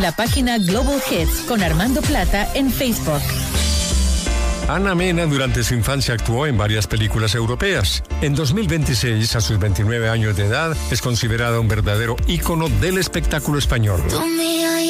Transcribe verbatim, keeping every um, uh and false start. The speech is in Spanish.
en la página Global Hits con Armando Plata en Facebook. Ana Mena durante su infancia actuó en varias películas europeas. En dos mil veintiséis, a sus veintinueve años de edad, es considerada un verdadero ícono del espectáculo español.